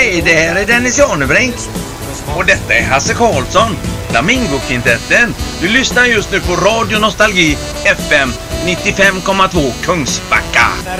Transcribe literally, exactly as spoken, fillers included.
Hej, det här är Dennis Janebrink. Och detta är Hasse Karlsson, Flamingo-kvintetten. Du lyssnar just nu på Radio Nostalgi F M nittiofem komma två Kungsbacka.